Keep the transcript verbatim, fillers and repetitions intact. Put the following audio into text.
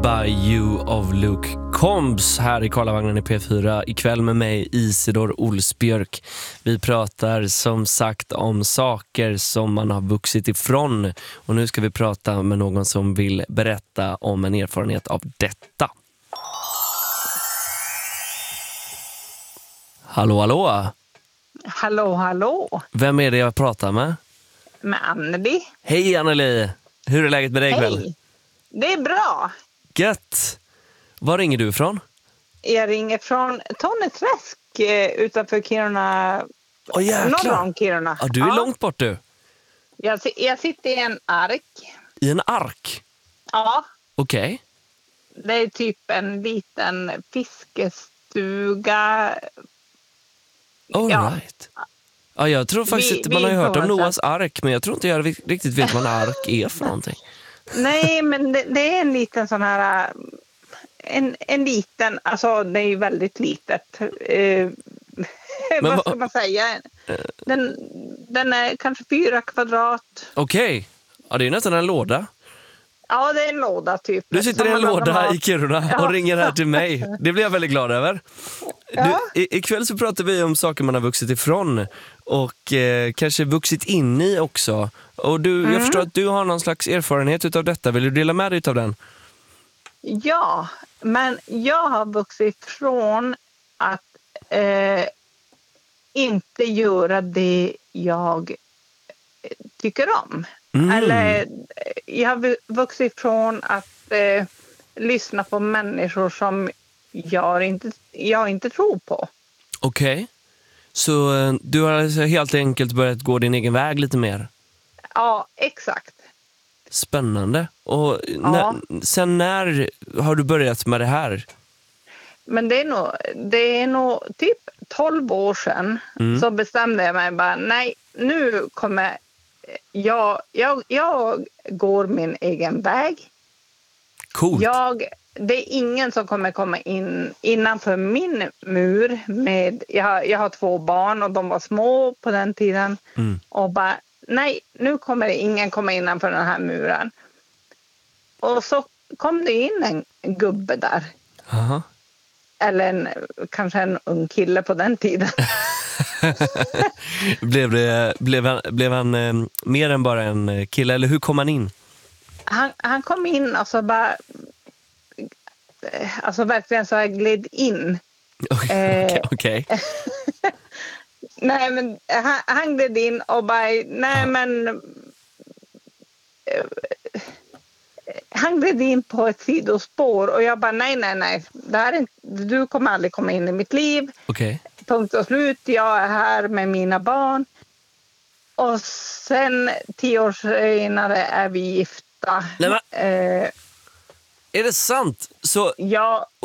by You of Luke Combs här i Karlavagnen i P fyra. Ikväll med mig Isidor Olsbjörk. Vi pratar som sagt om saker som man har vuxit ifrån. Och nu ska vi prata med någon som vill berätta om en erfarenhet av detta. Hallå, hallå! Hallå, hallå! Vem är det jag pratar med? Med Anneli. Hej Anneli! Hur är läget med dig ikväll? Hej! Det är bra. Gött! Var ringer du ifrån? Jag ringer från Tonneträsk eh, utanför Kiruna. Åh jäklar! Norr om Kiruna. Ja, du är ja. långt bort du. Jag, jag sitter i en ark. I en ark? Ja. Okej. Okay. Det är typ en liten fiskestuga. All ja. right. Ja, jag tror faktiskt vi, att man har vi hört om så. Noahs ark, men jag tror inte jag riktigt vet vad en ark är för någonting. Nej, men det, det är en liten sån här... En, en liten, alltså det är ju väldigt litet. Eh, vad ska man säga? Den, den är kanske fyra kvadrat. Okej. Okay. Ja, det är nästan en låda. Ja, det är en låda typ. Du sitter i en låda har... i Kiruna ja. och ringer här till mig. Det blir jag väldigt glad över. Ja. Du, i, ikväll så pratar vi om saker man har vuxit ifrån och eh, kanske vuxit in i också. Och du, mm. jag förstår att du har någon slags erfarenhet utav detta. Vill du dela med dig utav den? Ja, men jag har vuxit ifrån att eh, inte göra det jag tycker om. Mm. Eller jag har vuxit ifrån att eh, lyssna på människor som jag inte, jag inte tror på. Okej. Okay. Så eh, du har alltså helt enkelt börjat gå din egen väg lite mer? Ja, exakt. Spännande. Och ja. när, sen när har du börjat med det här? Men det är nog, det är nog typ tolv år sedan mm. så bestämde jag mig bara, nej, nu kommer jag, jag, jag går min egen väg. Coolt. Jag, det är ingen som kommer komma in innanför min mur med, jag, jag har två barn och de var små på den tiden mm. och bara, nej, nu kommer det ingen komma innanför den här muren. Och så kom det in en gubbe där. Aha. Eller en, kanske en ung kille på den tiden. blev, det, blev han, blev han eh, mer än bara en kille? Eller hur kom han in? Han, han kom in och så bara... Alltså verkligen så jag gled in. Okej. Okay, okay. Nej, men han, han gled in och bara... Nej, ja. men... Han gled in på ett sidospår och jag bara, nej, nej, nej. Det här är inte, du kommer aldrig komma in i mitt liv. Okej. Okay. Punkt och slut. Jag är här med mina barn. Och sen tio år senare är vi gifta. Nej, men, eh, är det sant? Så... Ja.